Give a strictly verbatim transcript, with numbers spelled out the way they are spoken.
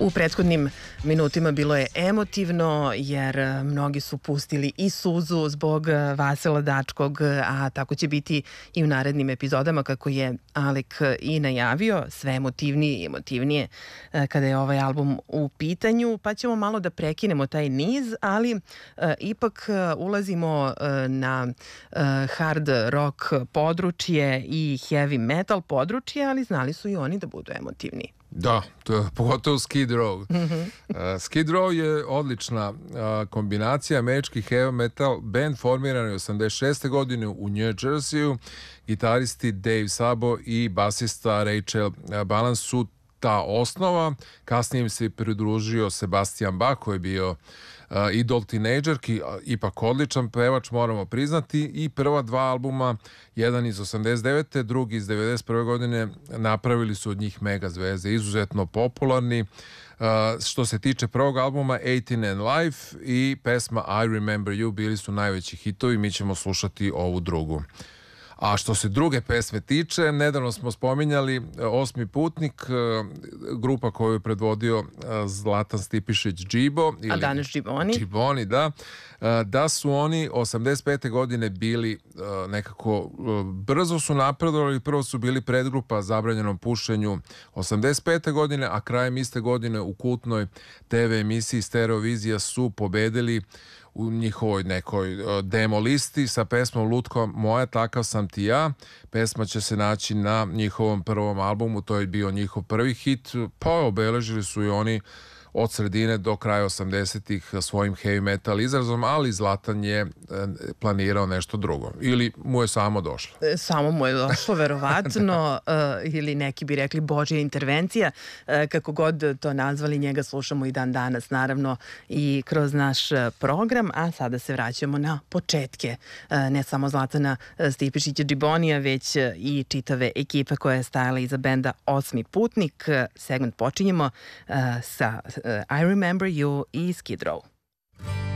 U prethodnim minutima bilo je emotivno jer mnogi su pustili i suzu zbog Vasila Dačkog, a tako će biti i u narednim epizodama kako je Alek i najavio, sve emotivnije i emotivnije kada je ovaj album u pitanju, pa ćemo malo da prekinemo taj niz, ali e, ipak ulazimo e, na e, hard rock područje i heavy metal područje, ali znali su i oni da budu emotivni. Da, to je pogotovo Skid Row. Mm-hmm. uh, Skid Row je odlična uh, kombinacija, američki heavy metal band formiran je osamdeset šeste godine u New Jerseyu. Gitaristi Dave Sabo i basista Rachel Balance su ta osnova. Kasnije im se pridružio Sebastian Bach koji je bio uh, idol tinejdžerki, ipak odličan pevač, moramo priznati, i prva dva albuma, jedan iz osamdeset devete, drugi iz devedeset prve godine, napravili su od njih mega zvezde, izuzetno popularni. Uh, što se tiče prvog albuma eighteen and Life i pesma I Remember You bili su najveći hitovi, mi ćemo slušati ovu drugu. A što se druge pesme tiče, nedavno smo spominjali Osmi putnik, grupa koju je predvodio Zlatan Stipišić Džibo. A danas Džiboni. Džiboni, da. Da su oni osamdeset pete godine bili nekako, brzo su napredovali, prvo su bili predgrupa zabranjenom pušenju osamdeset pete godine, a krajem iste godine u kultnoj te ve emisiji Stereovizija su pobedili u njihovoj nekoj demo listi sa pesmom Lutko moja, takav sam ti ja. Pesma će se naći na njihovom prvom albumu, to je bio njihov prvi hit, pa obeležili su i oni od sredine do kraja osamdesetih svojim heavy metal izrazom, ali Zlatan je planirao nešto drugo. Ili mu je samo došlo? Samo mu je došlo, verovatno, ili neki bi rekli Božja intervencija, kako god to nazvali, njega slušamo i dan danas, naravno, i kroz naš program, a sada se vraćamo na početke, ne samo Zlatana Stipišića Džibonija, već i čitave ekipe koja je stajala iza benda Osmi putnik. Segment počinjemo sa I Remember You i Skid Row.